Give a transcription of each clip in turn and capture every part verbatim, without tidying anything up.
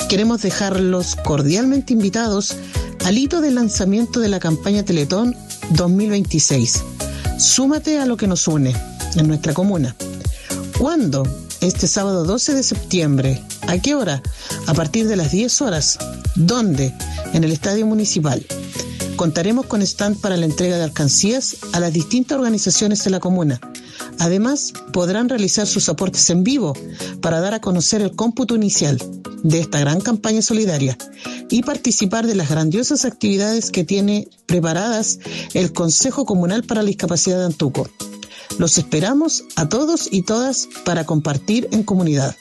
queremos dejarlos cordialmente invitados al hito del lanzamiento de la campaña Teletón dos mil veintiséis. Súmate a lo que nos une en nuestra comuna. ¿Cuándo? Este sábado doce de septiembre. ¿A qué hora? A partir de las diez horas. ¿Dónde? En el Estadio Municipal. Contaremos con stand para la entrega de alcancías a las distintas organizaciones de la comuna. Además, podrán realizar sus aportes en vivo para dar a conocer el cómputo inicial de esta gran campaña solidaria y participar de las grandiosas actividades que tiene preparadas el Consejo Comunal para la Discapacidad de Antuco. Los esperamos a todos y todas para compartir en comunidad.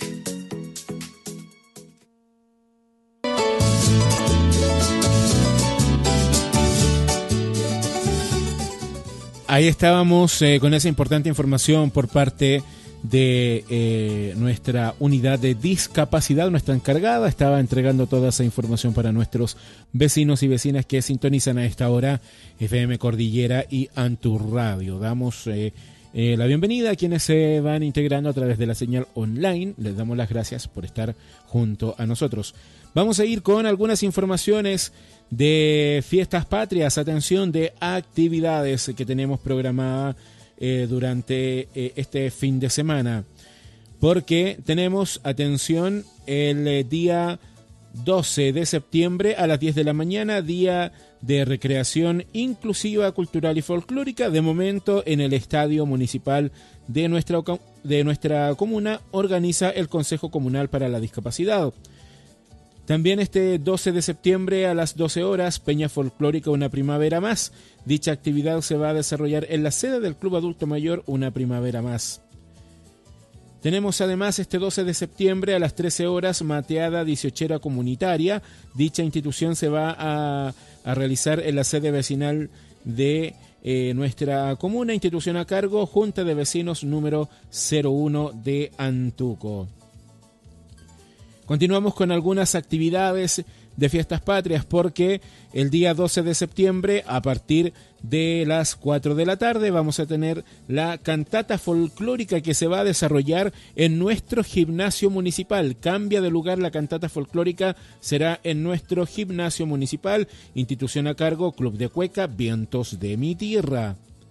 Ahí estábamos eh, con esa importante información por parte de eh, nuestra unidad de discapacidad. Nuestra encargada estaba entregando toda esa información para nuestros vecinos y vecinas que sintonizan a esta hora F M Cordillera y Antu Radio. Damos eh, eh, la bienvenida a quienes se van integrando a través de la señal online. Les damos las gracias por estar junto a nosotros. Vamos a ir con algunas informaciones de fiestas patrias, atención, de actividades que tenemos programadas eh, durante eh, este fin de semana, porque tenemos, atención, el eh, día doce de septiembre a las diez de la mañana, día de recreación inclusiva, cultural y folclórica, de momento en el Estadio Municipal de nuestra, de nuestra comuna, organiza el Consejo Comunal para la Discapacidad. También este doce de septiembre a las doce horas, Peña Folclórica Una Primavera Más. Dicha actividad se va a desarrollar en la sede del Club Adulto Mayor Una Primavera Más. Tenemos además este doce de septiembre a las trece horas, Mateada dieciochera Comunitaria. Dicha institución se va a, a realizar en la sede vecinal de eh, nuestra comuna, institución a cargo, Junta de Vecinos número cero uno de Antuco. Continuamos con algunas actividades de fiestas patrias, porque el día doce de septiembre a partir de las cuatro de la tarde vamos a tener la cantata folclórica que se va a desarrollar en nuestro gimnasio municipal. Cambia de lugar, la cantata folclórica será en nuestro gimnasio municipal, institución a cargo Club de Cueca Vientos de mi Tierra.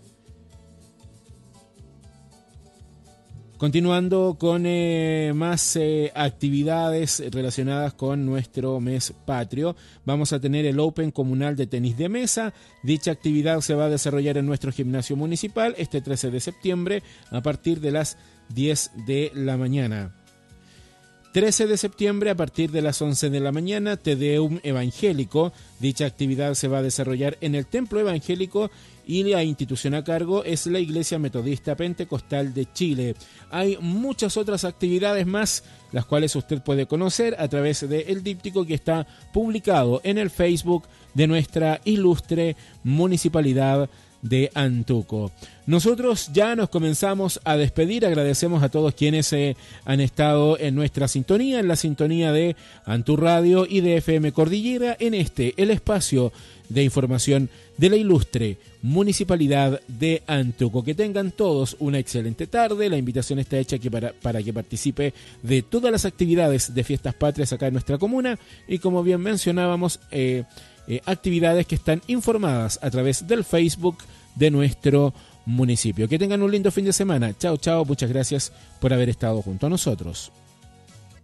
Continuando con eh, más eh, actividades relacionadas con nuestro mes patrio, vamos a tener el Open Comunal de Tenis de Mesa. Dicha actividad se va a desarrollar en nuestro gimnasio municipal este trece de septiembre a partir de las diez de la mañana. trece de septiembre a partir de las once de la mañana, Te Deum Evangélico. Dicha actividad se va a desarrollar en el Templo Evangélico y la institución a cargo es la Iglesia Metodista Pentecostal de Chile. Hay muchas otras actividades más, las cuales usted puede conocer a través del díptico que está publicado en el Facebook de nuestra ilustre municipalidad de Antuco. Nosotros ya nos comenzamos a despedir. Agradecemos a todos quienes eh, han estado en nuestra sintonía, en la sintonía de Antu Radio y de F M Cordillera, en este, el espacio de información de la ilustre municipalidad de Antuco. Que tengan todos una excelente tarde. La invitación está hecha aquí para, para que participe de todas las actividades de fiestas patrias acá en nuestra comuna, y como bien mencionábamos, eh, eh, actividades que están informadas a través del Facebook de nuestro municipio. Que tengan un lindo fin de semana. Chao, chao. Muchas gracias por haber estado junto a nosotros.